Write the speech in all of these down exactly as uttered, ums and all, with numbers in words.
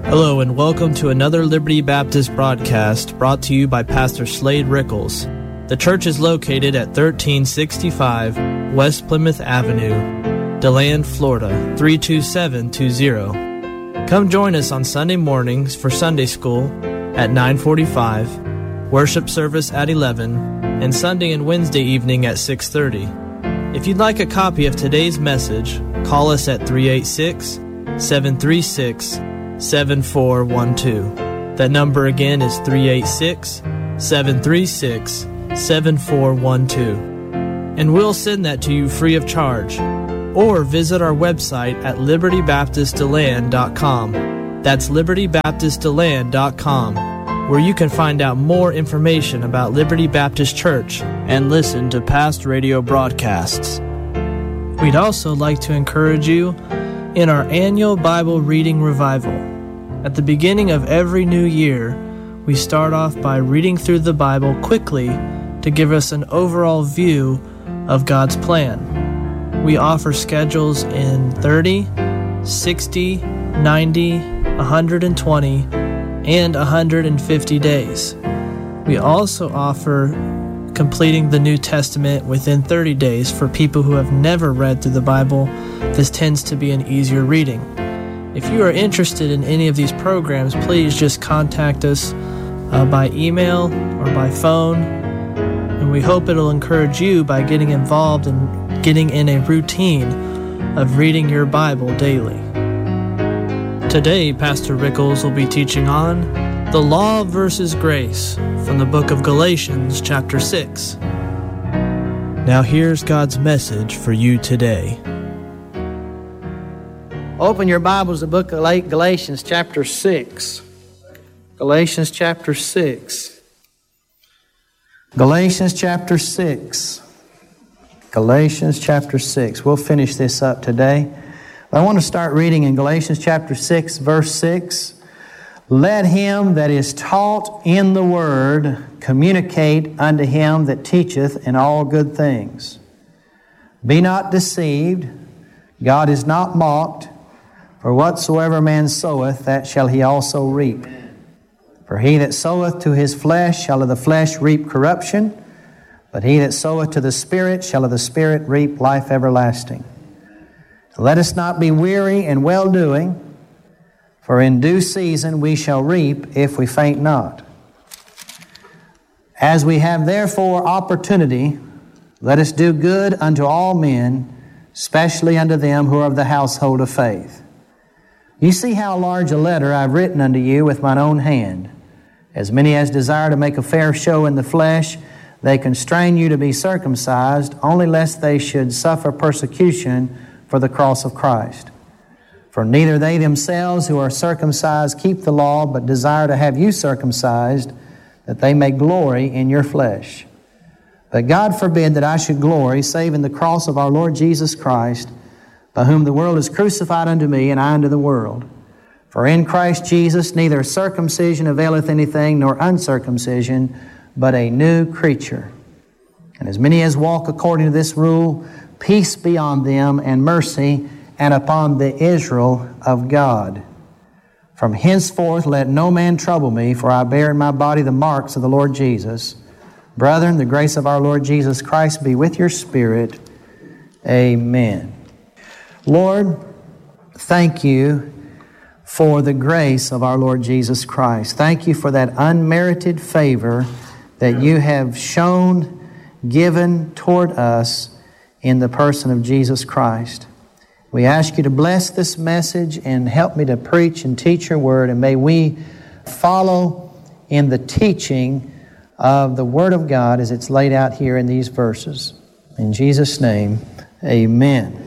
Hello and welcome to another Liberty Baptist broadcast brought to you by Pastor Slade Rickles. The church is located at thirteen sixty-five West Plymouth Avenue, DeLand, Florida, three two seven two zero. Come join us on Sunday mornings for Sunday school at nine forty-five, worship service at eleven, and Sunday and Wednesday evening at six thirty. If you'd like a copy of today's message, call us at three eight six, seven three six, seven four one two. That number again is three eight six, seven three six, seven four one two. And we'll send that to you free of charge. Or visit our website at liberty baptist deland dot com. That's liberty baptist deland dot com, where you can find out more information about Liberty Baptist Church and listen to past radio broadcasts. We'd also like to encourage you in our annual Bible reading revival. At the beginning of every new year, we start off by reading through the Bible quickly to give us an overall view of God's plan. We offer schedules in thirty, sixty, ninety, one hundred twenty, and one hundred fifty days. We also offer completing the New Testament within thirty days for people who have never read through the Bible. This tends to be an easier reading. If you are interested in any of these programs, please just contact us uh, by email or by phone, and we hope it'll encourage you by getting involved and getting in a routine of reading your Bible daily. Today, Pastor Rickles will be teaching on the law versus grace from the book of Galatians, chapter six. Now here's God's message for you today. Open your Bibles to the book of Galatians, chapter six. Galatians, chapter six. Galatians, chapter six. Galatians, chapter six. We'll finish this up today. I want to start reading in Galatians, chapter six, verse six. Let him that is taught in the word communicate unto him that teacheth in all good things. Be not deceived, God is not mocked, for whatsoever man soweth, that shall he also reap. For he that soweth to his flesh shall of the flesh reap corruption, but he that soweth to the Spirit shall of the Spirit reap life everlasting. Let us not be weary in well-doing, for in due season we shall reap if we faint not. As we have therefore opportunity, let us do good unto all men, especially unto them who are of the household of faith. You see how large a letter I've written unto you with mine own hand. As many as desire to make a fair show in the flesh, they constrain you to be circumcised, only lest they should suffer persecution for the cross of Christ. For neither they themselves who are circumcised keep the law, but desire to have you circumcised, that they may glory in your flesh. But God forbid that I should glory, save in the cross of our Lord Jesus Christ, by whom the world is crucified unto me, and I unto the world. For in Christ Jesus neither circumcision availeth anything, nor uncircumcision, but a new creature. And as many as walk according to this rule, peace be on them, and mercy, and upon the Israel of God. From henceforth let no man trouble me, for I bear in my body the marks of the Lord Jesus. Brethren, the grace of our Lord Jesus Christ be with your spirit. Amen. Lord, thank you for the grace of our Lord Jesus Christ. Thank you for that unmerited favor that you have shown, given toward us in the person of Jesus Christ. We ask you to bless this message and help me to preach and teach your word, and may we follow in the teaching of the Word of God as it's laid out here in these verses. In Jesus' name, amen.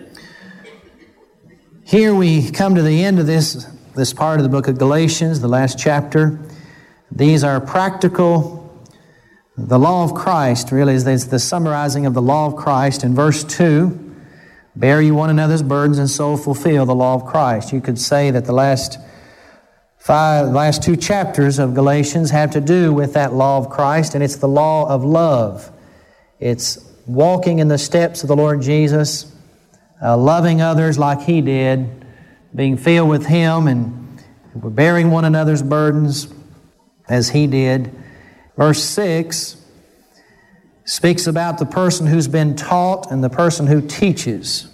Here we come to the end of this, this part of the book of Galatians, the last chapter. These are practical. The law of Christ really is the summarizing of the law of Christ. In verse two, bear you one another's burdens and so fulfill the law of Christ. You could say that the last five, last two chapters of Galatians have to do with that law of Christ, and it's the law of love. It's walking in the steps of the Lord Jesus, Uh, loving others like He did, being filled with Him, and We're bearing one another's burdens as he did. Verse six speaks about the person who's been taught and the person who teaches.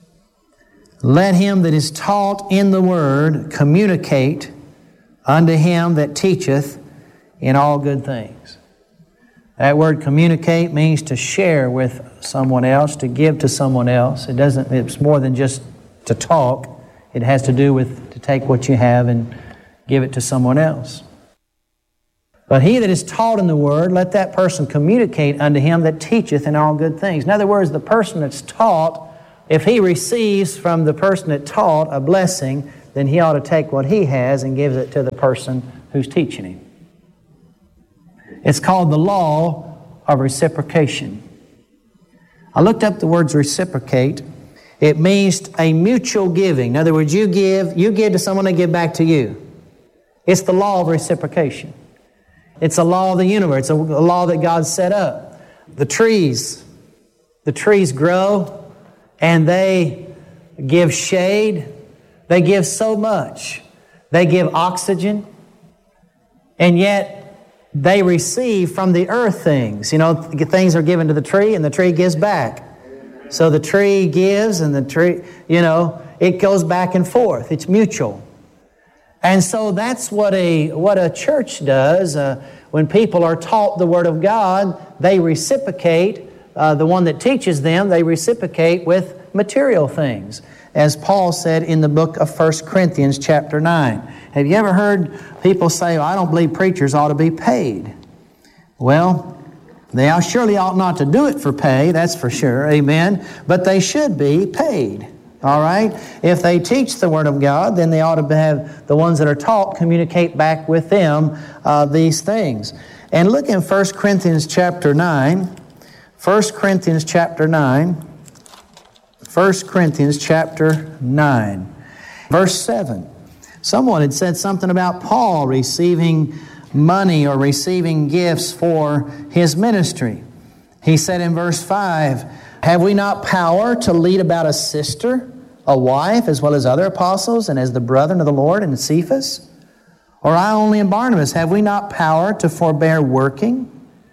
Let him that is taught in the word communicate unto him that teacheth in all good things. That word communicate means to share with someone else, to give to someone else. It doesn't, it's more than just to talk. It has to do with to take what you have and give it to someone else. But he that is taught in the word, let that person communicate unto him that teacheth in all good things. In other words, the person that's taught, if he receives from the person that taught a blessing, then he ought to take what he has and gives it to the person who's teaching him. It's called the law of reciprocation. I looked up the words reciprocate. It means a mutual giving. In other words, you give, you give to someone, they give back to you. It's the law of reciprocation. It's a law of the universe. It's a law that God set up. The trees, the trees grow and they give shade. They give so much. They give oxygen. And yet they receive from the earth things. You know, things are given to the tree and the tree gives back. So the tree gives and the tree, you know, it goes back and forth. It's mutual. And so that's what a what a church does. Uh, when people are taught the Word of God, they reciprocate. Uh, the one that teaches them, they reciprocate with material things. As Paul said in the book of First Corinthians chapter nine. Have you ever heard people say, well, I don't believe preachers ought to be paid? Well, they surely ought not to do it for pay, that's for sure, amen. But they should be paid, all right? If they teach the Word of God, then they ought to have the ones that are taught communicate back with them uh, these things. And look in First Corinthians chapter nine. First Corinthians chapter nine. First Corinthians chapter nine. Verse seven. Someone had said something about Paul receiving money or receiving gifts for his ministry. He said in verse five, have we not power to lead about a sister, a wife, as well as other apostles, and as the brethren of the Lord and Cephas? Or I only and Barnabas, have we not power to forbear working?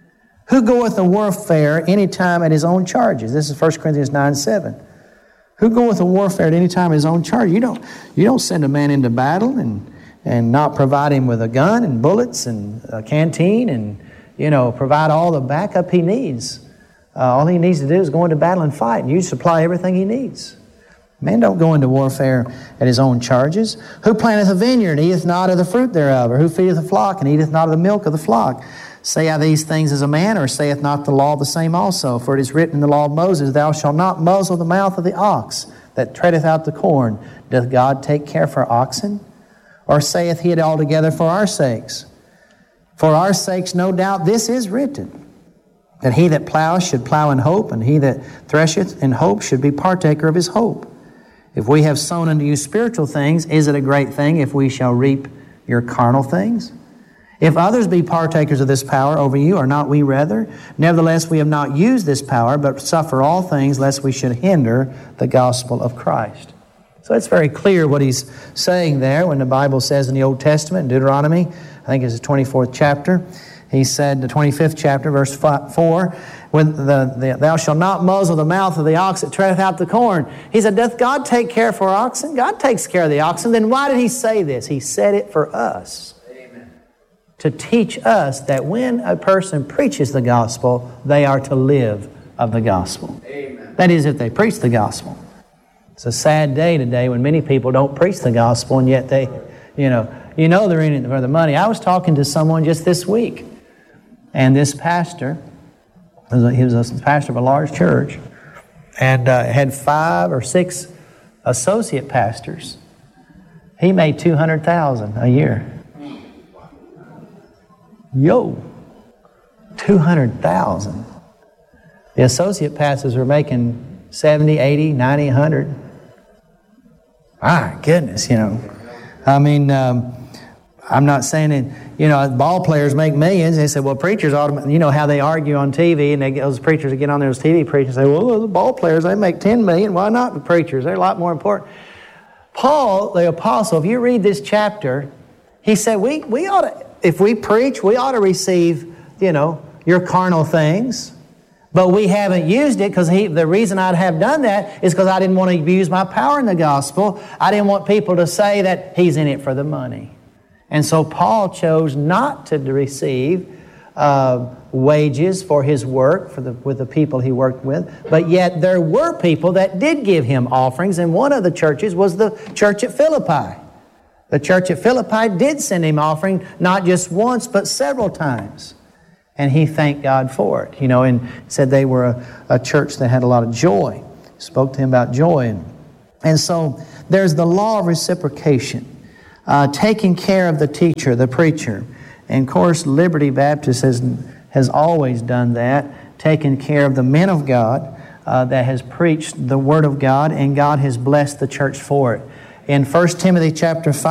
Who goeth to warfare any time at his own charges? This is First Corinthians nine seven. Who goeth to warfare at any time at his own charge? You don't, you don't send a man into battle and and not provide him with a gun and bullets and a canteen and, you know, provide all the backup he needs. Uh, all he needs to do is go into battle and fight, and you supply everything he needs. Man don't go into warfare at his own charges. Who planteth a vineyard and eateth not of the fruit thereof? Or who feedeth a flock and eateth not of the milk of the flock? Say I these things as a man, or saith not the law the same also? For it is written in the law of Moses, thou shalt not muzzle the mouth of the ox that treadeth out the corn. Doth God take care for oxen? Or saith he it altogether for our sakes? For our sakes, no doubt, this is written, that he that ploweth should plow in hope, and he that thresheth in hope should be partaker of his hope. If we have sown unto you spiritual things, is it a great thing if we shall reap your carnal things? If others be partakers of this power over you, are not we rather? Nevertheless, we have not used this power, but suffer all things, lest we should hinder the gospel of Christ. So it's very clear what he's saying there when the Bible says in the Old Testament, in Deuteronomy, I think it's the twenty-fourth chapter, he said, the twenty-fifth chapter, verse four, when the, the, thou shalt not muzzle the mouth of the ox that treadeth out the corn. He said, doth God take care for oxen? God takes care of the oxen. Then why did he say this? He said it for us. Amen. To teach us that when a person preaches the gospel, they are to live of the gospel. Amen. That is, if they preach the gospel. It's a sad day today when many people don't preach the gospel, and yet they, you know, you know they're in it for the money. I was talking to someone just this week, and this pastor, he was a pastor of a large church, and uh, had five or six associate pastors. He made two hundred thousand dollars a year. Yo, two hundred thousand dollars. The associate pastors were making seventy, eighty, ninety, one hundred. My goodness, you know. I mean, um, I'm not saying it, you know, ball players make millions. They say, well, preachers ought to, you know how they argue on T V, and they, those preachers that get on there, those T V preachers say, well, the ball players, they make ten million. Why not the preachers? They're a lot more important. Paul, the apostle, if you read this chapter, He said, we, we ought to, if we preach, we ought to receive, you know, your carnal things. But we haven't used it because the reason I'd have done that is because I didn't want to abuse my power in the gospel. I didn't want people to say that he's in it for the money. And so Paul chose not to receive uh, wages for his work for the, with the people he worked with. But yet there were people that did give him offerings, and one of the churches was the church at Philippi. The church at Philippi did send him offering, not just once, but several times. And he thanked God for it, you know, and said they were a, a church that had a lot of joy. Spoke to him about joy. And, and so there's the law of reciprocation, uh, taking care of the teacher, the preacher. And of course, Liberty Baptist has, has always done that, taken care of the men of God uh, that has preached the Word of God, and God has blessed the church for it. In First Timothy chapter five,